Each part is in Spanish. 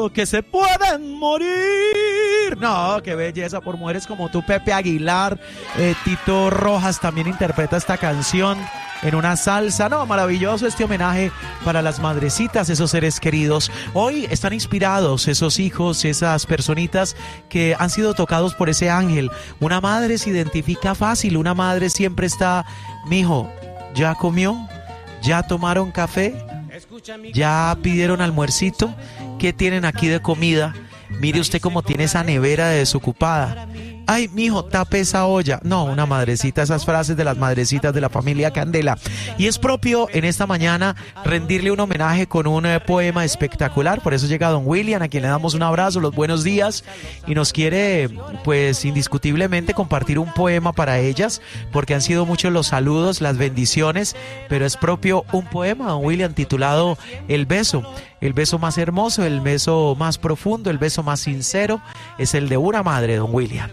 que se pueden morir. No, qué belleza, por mujeres como tú, Pepe Aguilar. Tito Rojas también interpreta esta canción en una salsa. No, maravilloso este homenaje para las madrecitas, esos seres queridos. Hoy están inspirados esos hijos, esas personitas que han sido tocados por ese ángel. Una madre se identifica fácil, una madre siempre está: mijo, ¿ya comió? ¿Ya tomaron café? ¿Ya pidieron almuercito? ¿Qué tienen aquí de comida? Mire usted cómo tiene esa nevera desocupada. Ay, mijo, tape esa olla. No, una madrecita, esas frases de las madrecitas de la familia Candela. Y es propio en esta mañana rendirle un homenaje con un poema espectacular. Por eso llega don William, a quien le damos un abrazo, los buenos días, y nos quiere, pues, indiscutiblemente compartir un poema para ellas, porque han sido muchos los saludos, las bendiciones, pero es propio un poema, don William, titulado El beso. El beso más hermoso, el beso más profundo, el beso más sincero, es el de una madre, don William.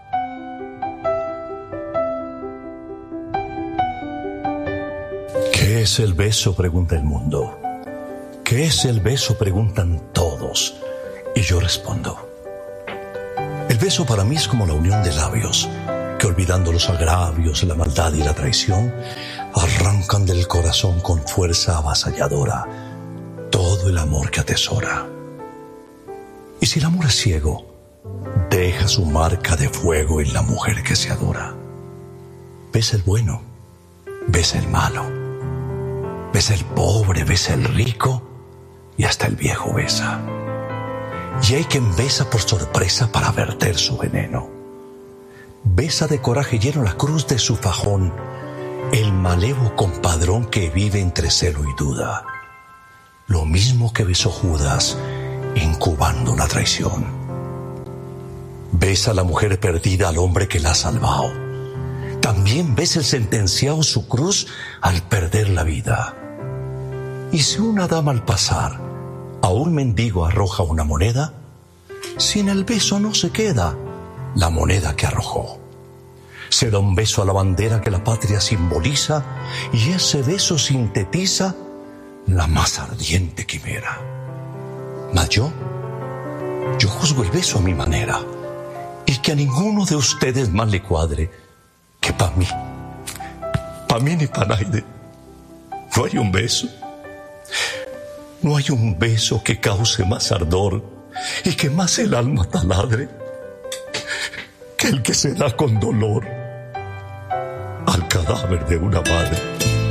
¿Qué es el beso?, pregunta el mundo. ¿Qué es el beso?, preguntan todos. Y yo respondo: el beso para mí es como la unión de labios, que olvidando los agravios, la maldad y la traición, arrancan del corazón con fuerza avasalladora todo el amor que atesora. Y si el amor es ciego, deja su marca de fuego en la mujer que se adora. Besa el bueno, besa el malo, besa el pobre, besa el rico, y hasta el viejo besa. Y hay quien besa por sorpresa para verter su veneno. Besa de coraje lleno la cruz de su fajón, el malevo compadrón que vive entre celo y duda. Lo mismo que besó Judas, incubando una traición. Besa a la mujer perdida al hombre que la ha salvado. También besa el sentenciado su cruz al perder la vida. Y si una dama al pasar a un mendigo arroja una moneda, sin el beso no se queda la moneda que arrojó. Se da un beso a la bandera que la patria simboliza, y ese beso sintetiza la más ardiente quimera. Mas yo juzgo el beso a mi manera, y que a ninguno de ustedes más le cuadre que pa' mí ni pa' nadie, no hay un beso. No hay un beso que cause más ardor y que más el alma taladre que el que se da con dolor al cadáver de una madre.